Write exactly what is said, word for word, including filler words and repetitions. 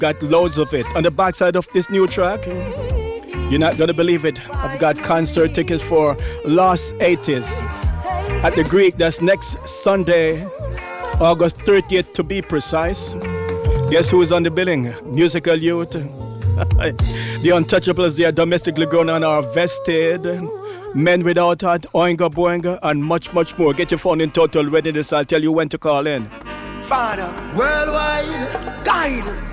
got loads of it. On the backside of this new track, you're not gonna believe it, I've got concert tickets for Lost eighties at the Greek. That's next Sunday, August thirtieth to be precise. Guess who is on the billing? Musical Youth. The Untouchables, they are domestically grown and are vested. Men Without Heart, Oinga Boinga, and much, much more. Get your phone in total readiness. I'll tell you when to call in. Father, worldwide, guide.